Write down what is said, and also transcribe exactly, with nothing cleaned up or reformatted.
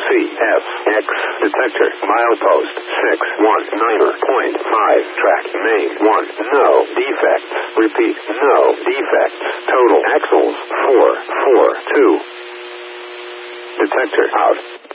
C S X. Detector. Milepost six one nine point five. Track main one. No defects. Repeat. No defects. Total axles four four two. Detector out.